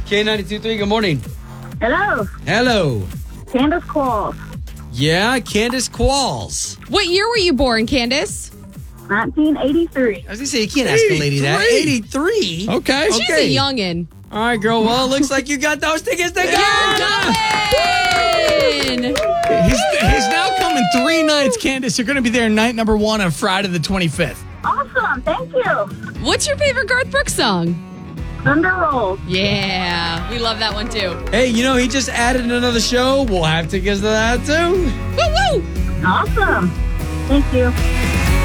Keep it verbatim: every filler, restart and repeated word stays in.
K ninety-two point three, good morning. Hello. Hello. Candace Qualls. Yeah, Candace Qualls. What year were you born, Candace? nineteen eighty-three. I was going to say, you can't ask a lady that. eighty-three? Okay. She's a youngin'. All right, girl. Well, it looks like you got those tickets to go. You're going! He's, he's now coming three nights, Candace. You're going to be there night number one on Friday the twenty-fifth. Awesome. Thank you. What's your favorite Garth Brooks song? Thunder Rolls. Yeah, we love that one too. Hey, you know, he just added another show. We'll have tickets to that, too. Woo woo! Awesome. Thank you.